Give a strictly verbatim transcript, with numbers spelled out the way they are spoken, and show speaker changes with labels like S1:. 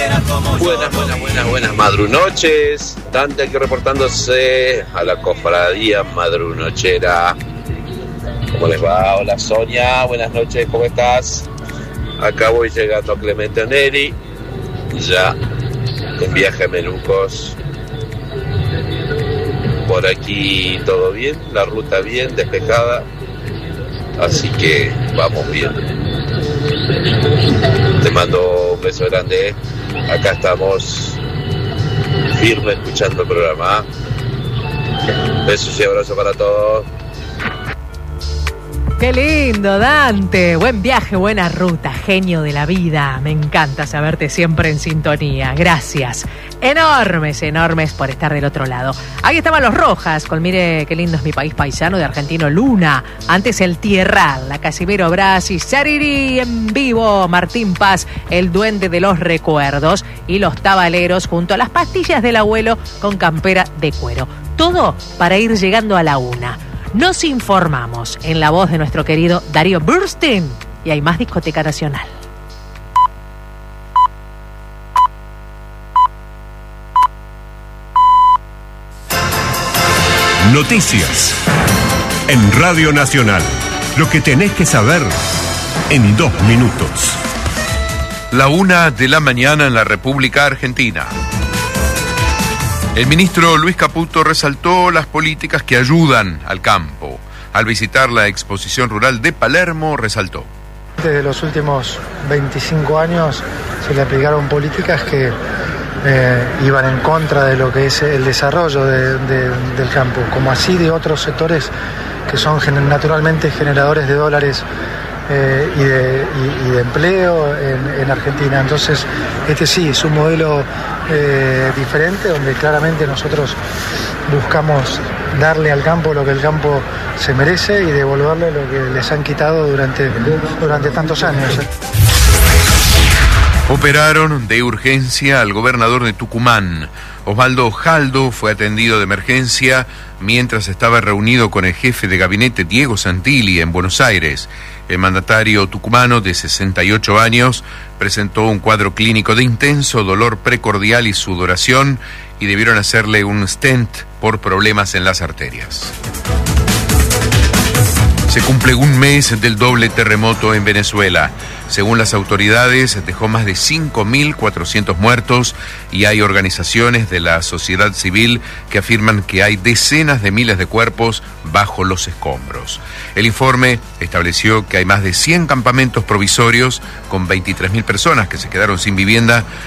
S1: Buenas, buenas, buenas, buenas madrunoches. Dante aquí reportándose a la cofradía madrunochera. ¿Cómo les va? Hola Sonia, buenas noches, ¿cómo estás? Acá voy llegando a Clemente Neri, ya en viaje a Melucos. Por aquí todo bien, la ruta bien, despejada, así que vamos bien. Te mando un beso grande. Acá estamos firme escuchando el programa. Besos y abrazos para todos.
S2: Qué lindo, Dante. Buen viaje, buena ruta, genio de la vida. Me encanta saberte siempre en sintonía. Gracias. Enormes, enormes por estar del otro lado. Ahí estaban los Rojas, con Mire qué lindo es mi país paisano, de Argentino Luna. Antes el Tierral, la Casimiro Brasi, Sariri en vivo, Martín Paz, el duende de los recuerdos, y los Tabaleros junto a las pastillas del abuelo con campera de cuero. Todo para ir llegando a la una. Nos informamos en la voz de nuestro querido Darío Burstein, y hay más Discoteca Nacional.
S3: Noticias en Radio Nacional. Lo que tenés que saber en dos minutos.
S4: La una de la mañana en la República Argentina. El ministro Luis Caputo resaltó las políticas que ayudan al campo. Al visitar la exposición rural de Palermo, resaltó:
S5: desde los últimos veinticinco años se le aplicaron políticas que eh, iban en contra de lo que es el desarrollo de, de, del campo, como así de otros sectores que son gener, naturalmente generadores de dólares eh, y, de, y, y de empleo en, en Argentina. Entonces, este sí es un modelo eh, diferente, donde claramente nosotros buscamos darle al campo lo que el campo se merece y devolverle lo que les han quitado durante, durante tantos años.
S4: Operaron de urgencia al gobernador de Tucumán. Osvaldo Jaldo fue atendido de emergencia mientras estaba reunido con el jefe de gabinete Diego Santilli en Buenos Aires. El mandatario tucumano de sesenta y ocho años presentó un cuadro clínico de intenso dolor precordial y sudoración, y debieron hacerle un stent por problemas en las arterias. Se cumple un mes del doble terremoto en Venezuela. Según las autoridades, dejó más de cinco mil cuatrocientos muertos, y hay organizaciones de la sociedad civil que afirman que hay decenas de miles de cuerpos bajo los escombros. El informe estableció que hay más de cien campamentos provisorios con veintitrés mil personas que se quedaron sin vivienda